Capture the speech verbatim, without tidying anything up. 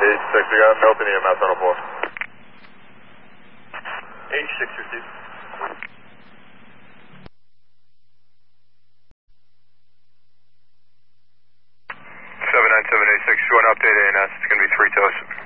eighty-six, we got Milton E M S on a four. eighty-six received. seven nine seven eight six, you want to update A N S, it's going to be three toes.